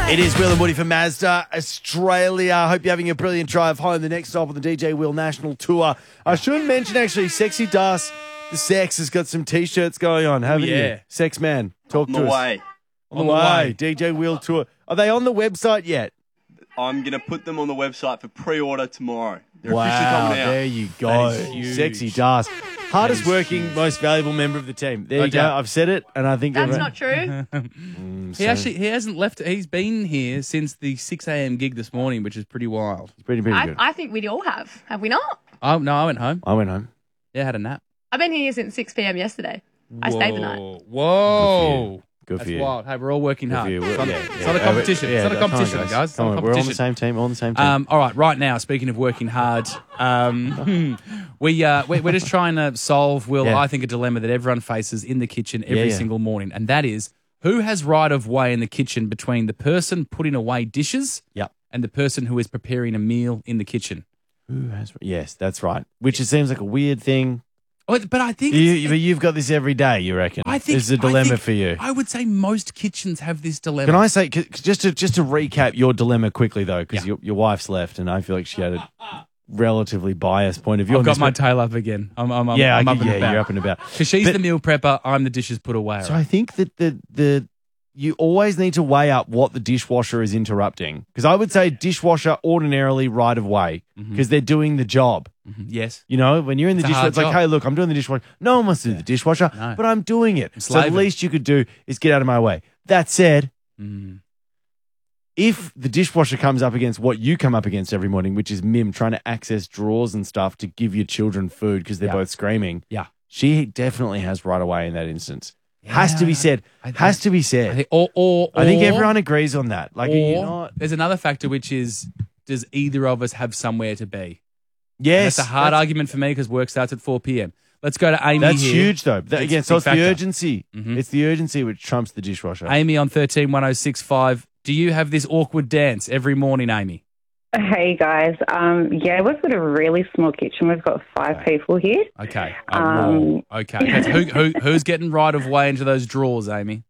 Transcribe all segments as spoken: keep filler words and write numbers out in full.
It is Will and Woody from Mazda, Australia. I hope you're having a brilliant drive home. The next stop on the D J Will National Tour. I should mention, actually, Sexy Dust, the Sex, has got some T-shirts going on, haven't yeah. you? Sex Man, talk On to the us. way. On, on the way. way. D J Will Tour. Are they on the website yet? I'm going to put them on the website for pre-order tomorrow. They're wow, officially coming out. There you go. Sexy Dust. Hardest working, huge. Most valuable member of the team. There no you doubt. go. I've said it, and I think that's everyone... not true. mm, he actually he hasn't left. He's been here since the six a.m. gig this morning, which is pretty wild. It's pretty pretty I, good. I think we all have. Have we not? Oh no, I went home. I went home. Yeah, had a nap. I've been here since six p.m. yesterday. Whoa. I stayed the night. Whoa. Good for That's you. wild. Hey, we're all working Good hard. for you. It's not, yeah, it's yeah. not a competition. Yeah, it's not a come on, competition, guys. guys. Come on, It's not a we're all on the competition. same team. All on the same team. Um, all right, right now, speaking of working hard, um, we, uh, we're, we're just trying to solve, Will, Yeah. I think, a dilemma that everyone faces in the kitchen every Yeah, yeah. single morning, and that is who has right of way in the kitchen between the person putting away dishes Yep. and the person who is preparing a meal in the kitchen. Who has? Yes, that's right. Which it seems like a weird thing. Oh, but I think You, it's- but you've got this every day, you reckon? I think It's a I dilemma think- for you. I would say most kitchens have this dilemma. Can I say, c- c- just to just to recap your dilemma quickly, though, because Yeah. your, your wife's left, and I feel like she had a relatively biased point of view I've on got this my one. tail up again. I'm, I'm, I'm, yeah, I'm I, up and yeah, about. you're up and about. Because she's But- the meal prepper, I'm the dishes put away. So I think that the the you always need to weigh up what the dishwasher is interrupting. Because I would say dishwasher ordinarily right of way because they're doing the job. Mhm. Yes. You know, when you're in the It's a dishwasher, hard it's like, job. hey, look, I'm doing the dishwasher. No one wants to do the dishwasher, No. but I'm doing it. So the slaving. least you could do is get out of my way. That said, Mm. if the dishwasher comes up against what you come up against every morning, which is Mim trying to access drawers and stuff to give your children food because they're Yeah. both screaming, Yeah. she definitely has right away in that instance. Has to be Yeah. said. I think- Has to be I said. think, or, or, I think or- everyone agrees on that. Like, are you or not? there's another factor, which is does either of us have somewhere to be? And Yes, that's a hard that's, argument for me because work starts at four p.m. Let's go to Amy that's here. huge, though. That, It's again, a so big it's the factor. urgency. Mhm. It's the urgency which trumps the dishwasher. Amy on thirteen one oh six five. Do you have this awkward dance every morning, Amy? Hey guys, um, yeah, we've got a really small kitchen. We've got five people here. Okay. Uh, Um, whoa. Okay. That's- who, who, who's getting right of way into those drawers, Amy?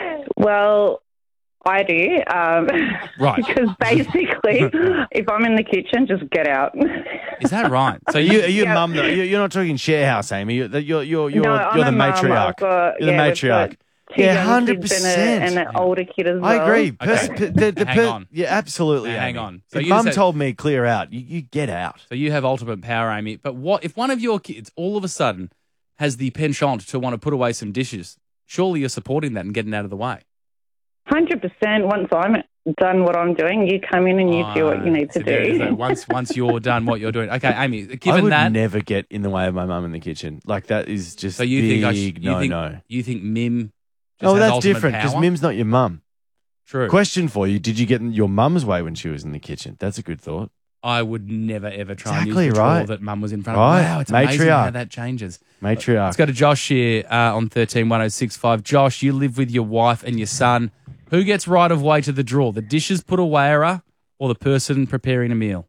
Well, I do, um, Right. because basically, if I'm in the kitchen, just get out. Is that right? So Are you, are you Yeah. mum, though? You're you're not talking share house, Amy. You're, you're, you're, you're, no, I'm you're the a mum. matriarch. I've got, You're the yeah, we've matriarch. got Two Yeah, young hundred kids and, a, percent. and an older kid as well. I agree. Pers- Okay. p- the, the Hang per- on. Yeah, absolutely. Hang Amy. on. So If you mum said- told me clear out, you, you get out. So you have ultimate power, Amy. But what if one of your kids all of a sudden has the penchant to want to put away some dishes? Surely you're supporting that and getting out of the way. one hundred percent. Once I'm done what I'm doing, you come in and you do what you need to So there it is, do. though. Once once you're done what you're doing. Okay, Amy, I given would that, never get in the way of my mum in the kitchen. Like, that is just so you big think I sh- you no, think, no. you think Mim just Oh, has that's ultimate different because power? Mim's not your mum. True. Question for you: did you get in your mum's way when she was in the kitchen? That's a good thought. I would never ever try Exactly and use the right. drawer that Mum was in front Right. of. Wow, it's amazing Matriarch. how that changes. Matriarch. Let's go to Josh here uh, on thirteen one oh six five. Josh, you live with your wife and your son. Who gets right of way to the drawer? The dishes put awayer or the person preparing a meal?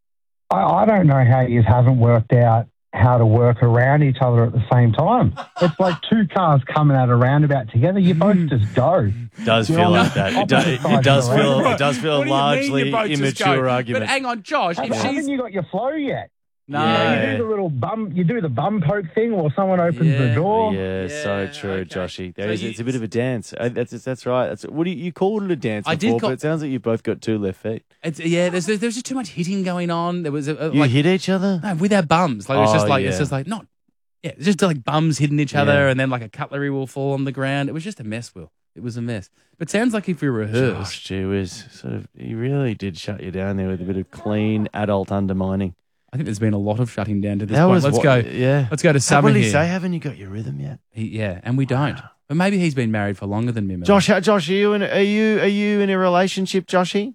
I, I don't know how you haven't worked out how to work around each other at the same time. It's like two cars coming at a roundabout together. You both just go. does You're feel on like the that. It, do, opposite it, sides does of the feel. road. It does feel What do you mean largely you both just immature go? argument. But hang on, Josh, if Haven't, she's haven't you got your flow yet? no, You, know, you Yeah. do the little bum. You do the bum poke thing, or someone opens Yeah. the door. Yeah, so Yeah, true, okay. Joshy. There So is, you- it's a bit of a dance. Uh, That's that's right. That's what do you, you called it a dance I before, did call- but it sounds like you both got two left feet. it's, yeah, there's, there's there's just too much hitting going on. There was a, a, You like hit each other. no, with our bums. Like it's Oh, just like it's yeah. just like not. Yeah, it's just like bums hitting each other, Yeah. and then like a cutlery will fall on the ground. It was just a mess, Will. It was a mess. But sounds like if we rehearsed, Gosh, gee whiz. Sort of, he really did shut you down there with a bit of clean adult undermining. I think there's been a lot of shutting down to this That point. was Let's what- go. Yeah. Let's go to How, Summer what did he here. say? Haven't you got your rhythm yet? He, yeah, and we don't. But maybe he's been married for longer than me. Mel. Josh, how, Josh, are you in? Are you are you in a relationship, Joshy?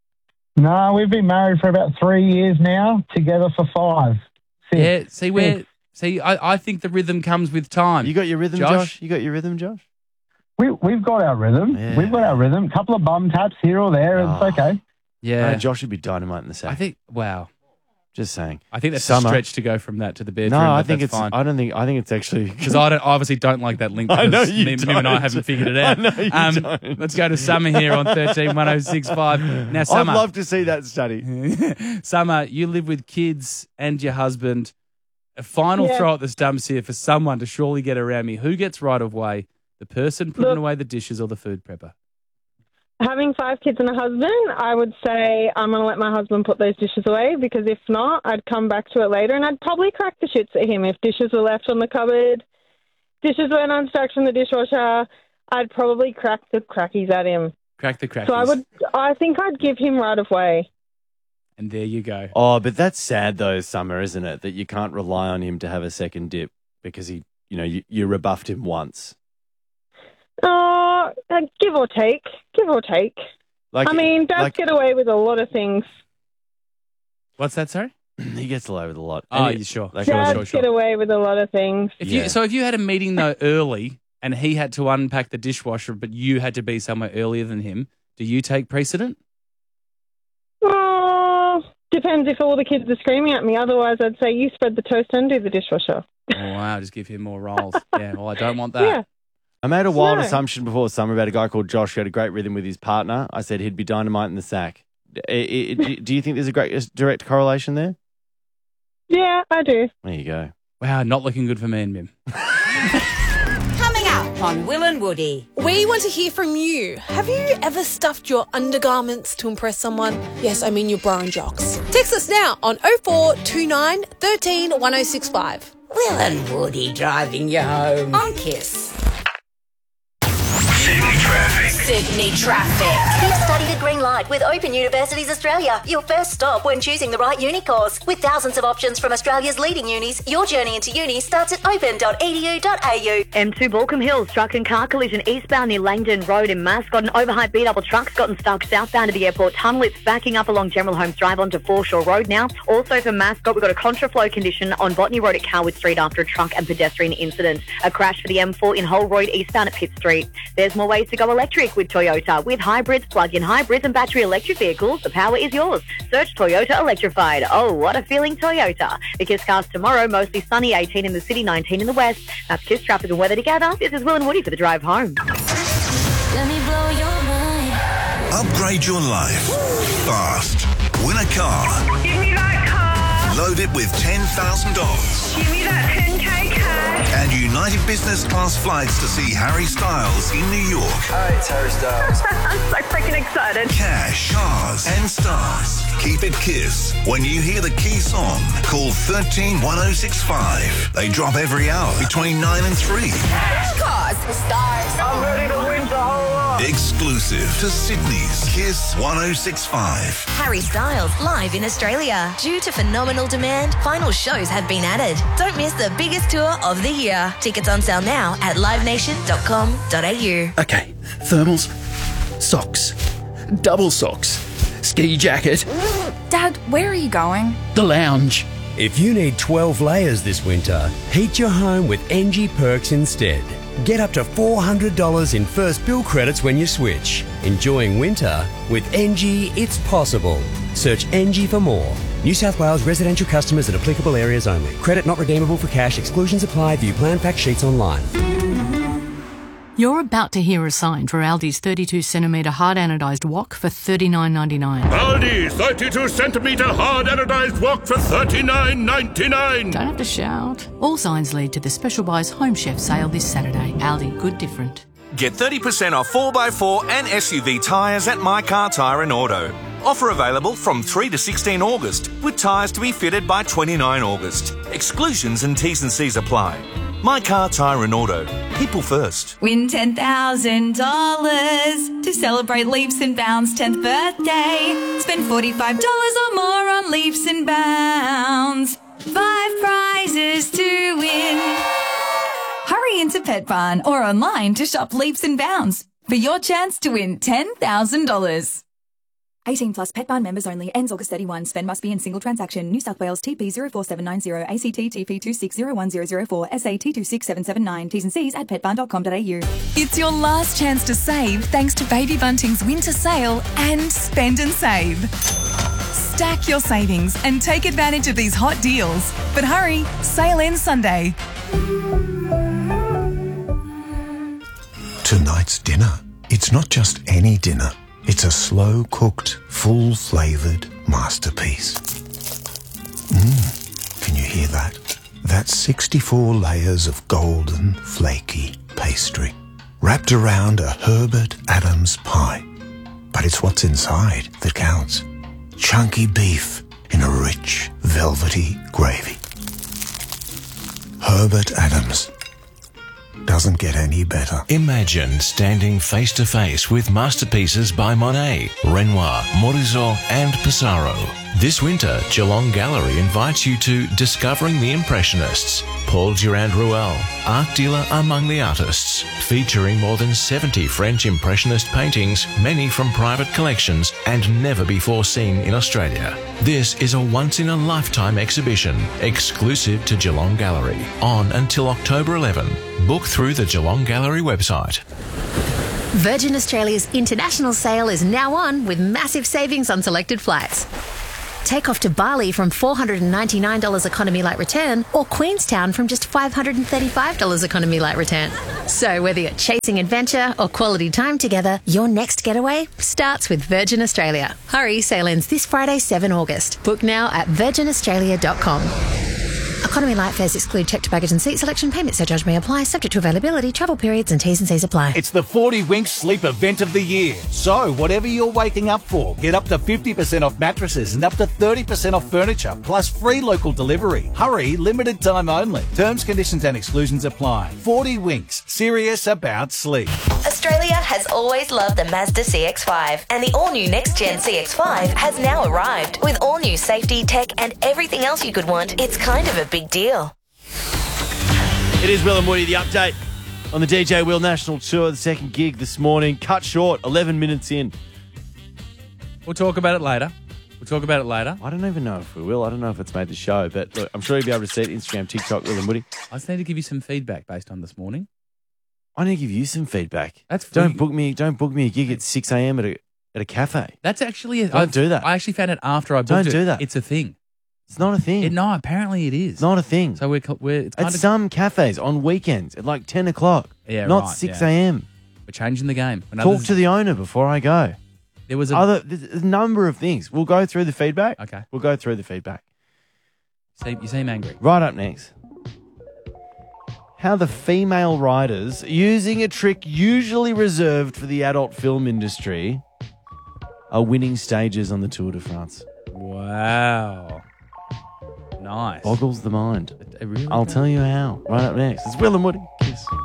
No, we've been married for about three years now, together for five. Six. Yeah. See where? See, I, I think the rhythm comes with time. You got your rhythm, Josh? Josh? You got your rhythm, Josh? We, we've got our rhythm. Yeah. We've got our rhythm. A couple of bum taps here or there. Oh. It's okay. yeah. No, Josh would be dynamite in the sack. I think. Wow. Just saying. I think that's Summer. a stretch to go from that to the bedroom. No, I but think that's it's. fine. I don't think. I think it's actually Because I don't, obviously don't like that link. I know because you me, me and I don't. haven't figured it out. I know you um, don't. Let's go to Summer here on thirteen one oh six five. Now, I'd Summer, love to see that study. Summer, you live with kids and your husband. A final Yeah. throw at the stumps here for someone to surely get around me. Who gets right of way? The person putting Look. away the dishes or the food prepper? Having five kids and a husband, I would say I'm going to let my husband put those dishes away because if not, I'd come back to it later and I'd probably crack the shits at him if dishes were left on the cupboard, dishes went unstacked from the dishwasher. I'd probably crack the crackies at him. Crack the crackies. So I would, I think I'd give him right of way. And there you go. Oh, but that's sad though, Summer, isn't it? That you can't rely on him to have a second dip because he, you know, you, you rebuffed him once. Oh, uh, give or take, give or take. Like, I mean, dads like- get away with a lot of things. What's that, sorry? he gets away with a lot. Oh, And you sure? like, sure, Dads sure, sure. get away with a lot of things. If Yeah. you so if you had a meeting though early and he had to unpack the dishwasher, but you had to be somewhere earlier than him, do you take precedent? Oh, depends if all the kids are screaming at me. Otherwise, I'd say you spread the toast and do the dishwasher. Oh, wow, just give him more roles. Yeah, well, I don't want that. Yeah. I made a wild No. assumption before Summer about a guy called Josh who had a great rhythm with his partner. I said he'd be dynamite in the sack. I- I- I- Do you think there's a great direct correlation there? Yeah, I do. There you go. Wow, not looking good for me and Mim. Coming up on Will and Woody. We want to hear from you. Have you ever stuffed your undergarments to impress someone? Yes, I mean your bra and jocks. Text us now on oh four two nine, one three, one oh six five. Will and Woody driving you home on Kiss. Sydney traffic. Sydney traffic. Get study the green light with Open Universities Australia. Your first stop when choosing the right uni course. With thousands of options from Australia's leading unis, your journey into uni starts at open dot e d u dot a u. M two Balcombe Hills, truck and car collision eastbound near Langdon Road in Mascot. An overhyped B-double truck's gotten stuck southbound of the airport tunnel. It's backing up along General Holmes Drive onto Foreshore Road now. Also for Mascot, we've got a contraflow condition on Botany Road at Carwood Street after a truck and pedestrian incident. A crash for the M four in Holroyd eastbound at Pitt Street. There's more ways to go electric with Toyota. With hybrids, plug-in hybrids and battery electric vehicles, the power is yours. Search Toyota Electrified. Oh, what a feeling, Toyota. The Kiss Cast tomorrow, mostly sunny, eighteen in the city, nineteen in the west. That's Kiss traffic and weather together. This is Will and Woody for the drive home. Let me blow your mind. Upgrade your life fast. Win a car. Give me that car. Load it with ten thousand dollars. Give me that ten K cash. And United Business Class flights to see Harry Styles in New York. Hi, it's Harry Styles. I'm so freaking excited. Cash, cars, and stars. Keep it Kiss. When you hear the key song, call one three one oh six five. They drop every hour between nine and three. Cars, stars. I'm ready to win the whole lot. Exclusive to Sydney's Kiss one oh six five. Harry Styles live in Australia. Due to phenomenal demand, final shows have been added. Don't miss the biggest tour of the year. Tickets on sale now at live nation dot com dot a u. Okay, thermals, socks, double socks, ski jacket, Dad, where are you going? the lounge. If you need twelve layers this winter, heat your home with N G Perks instead. Get up to four hundred dollars in first bill credits when you switch. Enjoying winter with N G, it's possible. Search N G for more. New South Wales residential customers in applicable areas only. Credit not redeemable for cash. Exclusions apply. View plan fact sheets online. You're about to hear a sign for Aldi's thirty-two centimetre hard anodised wok for thirty-nine ninety-nine. Aldi thirty-two centimetre hard anodised wok for thirty-nine ninety-nine. Don't have to shout. All signs lead to the Special Buys Home Chef sale this Saturday. Aldi, good different. Get thirty percent off four by four and S U V tyres at My Car Tyre and Auto. Offer available from three to sixteen August, with tyres to be fitted by twenty-nine August. Exclusions and T's and C's apply. My Car Tyre and Auto. People first. Win ten thousand dollars to celebrate Leaps and Bounds' tenth birthday. Spend forty-five dollars or more on Leaps and Bounds. Five prizes to win. Hurry into Pet Barn or online to shop Leaps and Bounds for your chance to win ten thousand dollars. eighteen plus Pet Barn members only. Ends August thirty-first. Spend must be in single transaction. New South Wales T P zero four seven nine zero, A C T T P two six zero one zero zero four, S A T two six seven seven nine. T's and C's at pet barn dot com dot a u. It's your last chance to save thanks to Baby Bunting's winter sale and Spend and Save. Stack your savings and take advantage of these hot deals. But hurry, sale ends Sunday. Tonight's dinner. It's not just any dinner. It's a slow-cooked, full-flavoured masterpiece. Mmm, can you hear that? That's sixty-four layers of golden, flaky pastry, wrapped around a Herbert Adams pie. But it's what's inside that counts. Chunky beef in a rich, velvety gravy. Herbert Adams. Doesn't get any better. Imagine standing face to face with masterpieces by Monet, Renoir, Morizot, and Pissarro. This winter, Geelong Gallery invites you to Discovering the Impressionists. Paul Durand-Ruel, art dealer among the artists, featuring more than seventy French Impressionist paintings, many from private collections and never before seen in Australia. This is a once-in-a-lifetime exhibition, exclusive to Geelong Gallery, on until October eleventh. Book through the Geelong Gallery website. Virgin Australia's international sale is now on with massive savings on selected flights. Take off to Bali from four hundred ninety-nine dollars economy light return or Queenstown from just five hundred thirty-five dollars economy light return. So whether you're chasing adventure or quality time together, your next getaway starts with Virgin Australia. Hurry, sale ends this Friday, seventh of August. Book now at virgin australia dot com. Economy light fares exclude checked baggage and seat selection. Payment surcharge may apply, subject to availability, travel periods and T's and C's apply. It's the forty Winks Sleep Event of the Year. So, whatever you're waking up for, get up to fifty percent off mattresses and up to thirty percent off furniture, plus free local delivery. Hurry, limited time only. Terms, conditions and exclusions apply. forty Winks, serious about sleep. Australia has always loved the Mazda C X five, and the all-new next-gen C X five has now arrived. With all-new safety, tech and everything else you could want, it's kind of a big deal. It is Will and Woody, the update on the D J Will National Tour, the second gig this morning. Cut short, eleven minutes in. We'll talk about it later. We'll talk about it later. I don't even know if we will. I don't know if it's made the show, but look, I'm sure you'll be able to see it. Instagram, TikTok, Will and Woody. I just need to give you some feedback based on this morning. I need to give you some feedback. That's don't free. book me. Don't book me a gig at six a.m. at a at a cafe. That's actually a, Don't I've- do that. I actually found it after I booked Don't it. do that. It's a thing. It's not a thing. It, no, apparently it is. It's not a thing. So we're co- we're it's kind At of some cafes on weekends at like ten o'clock. Yeah, not right, six yeah. a.m. We're changing the game. When Talk others- to the owner before I go. There was a Other there's a number of things. We'll go through the feedback. Okay. We'll go through the feedback. See, you seem angry. Right up next. How the female writers, using a trick usually reserved for the adult film industry, are winning stages on the Tour de France. Wow. Nice. Boggles the mind. It really I'll does. tell you how. Right up next. It's Will and Woody. Kiss.